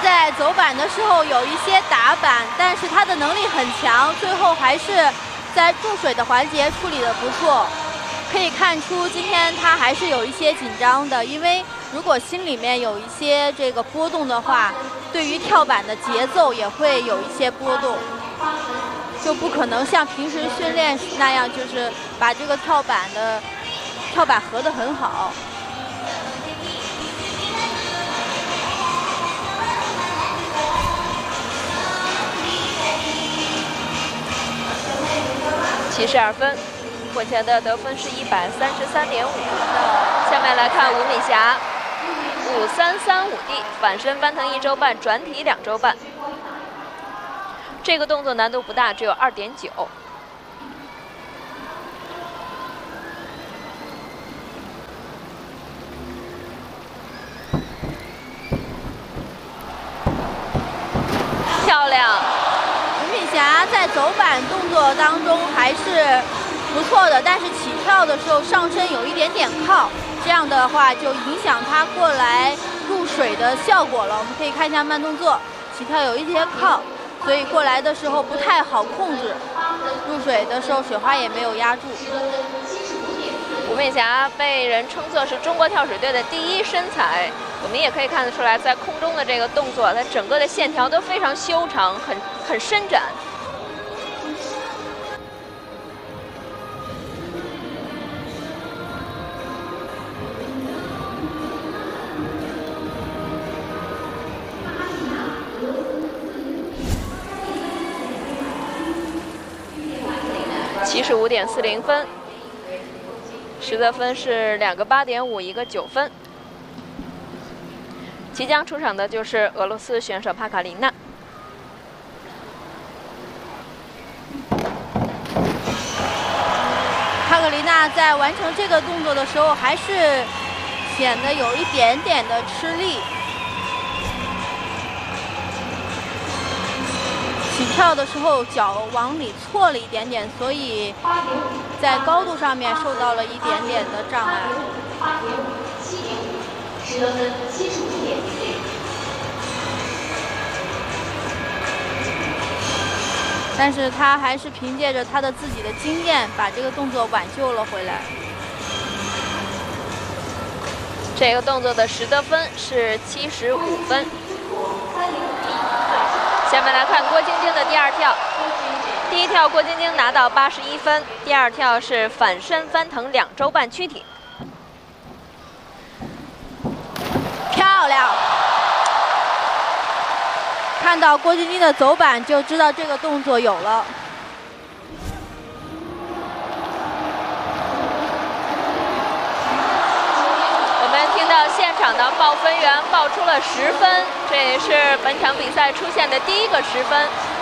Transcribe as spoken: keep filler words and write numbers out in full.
在走板的时候有一些打板，但是他的能力很强，最后还是在注水的环节处理得不错。可以看出今天他还是有一些紧张的，因为如果心里面有一些这个波动的话，对于跳板的节奏也会有一些波动，就不可能像平时训练那样，就是把这个跳板的跳板合得很好。 七十二分，目前的得分是一百三十三点五。下面来看吴敏霞，五三三五 D 反身翻腾一周半，转体两周半。这个动作难度不大，只有二点九。漂亮。 吴敏霞在走板动作当中还是不错的，但是起跳的时候上身有一点点靠，这样的话就影响她过来入水的效果了。我们可以看一下慢动作，起跳有一些靠，所以过来的时候不太好控制，入水的时候水花也没有压住。 吴敏霞被人称作是中国跳水队的第一身材，我们也可以看得出来，在空中的这个动作，它整个的线条都非常修长，很很伸展。七十五点四零分，实得分是两个八点五，一个九分。即将出场的就是俄罗斯选手帕卡琳娜。 帕卡琳娜在完成这个动作的时候，还是显得有一点点的吃力。起跳的时候脚往里错了一点点，所以在高度上面受到了一点点的障碍。实得分七十五点一零。但是他还是凭借着他的自己的经验，把这个动作挽救了回来。 这个动作的实得分是七十五分。下面来看郭晶晶的第二跳，第一跳郭晶晶拿到八十一分，第二跳是反身翻腾两周半躯体， 漂亮！看到郭晶晶的走板就知道这个动作有了。 我们听到现场的报分员报出了十分，这也是本场比赛出现的第一个十分。